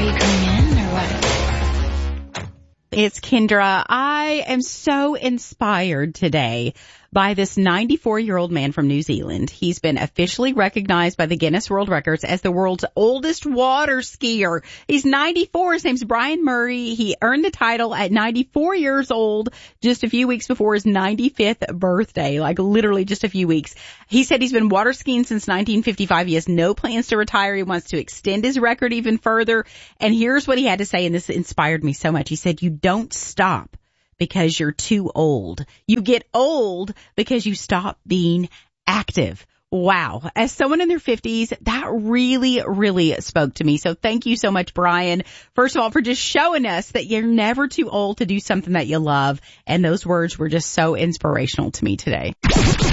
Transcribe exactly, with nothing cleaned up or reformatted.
you coming in or what? It's Kendra. I am so inspired today by this ninety-four-year-old man from New Zealand. He's been officially recognized by the Guinness World Records as the world's oldest water skier. He's ninety-four. His name's Brian Murray. He earned the title at ninety-four years old, just a few weeks before his ninety-fifth birthday, like literally just a few weeks. He said he's been water skiing since nineteen fifty-five. He has no plans to retire. He wants to extend his record even further. And here's what he had to say, and this inspired me so much. He said, "You don't stop because you're too old. You get old because you stop being active." Wow. As someone in their fifties, that really, really spoke to me. So thank you so much, Brian, first of all, for just showing us that you're never too old to do something that you love. And those words were just so inspirational to me today.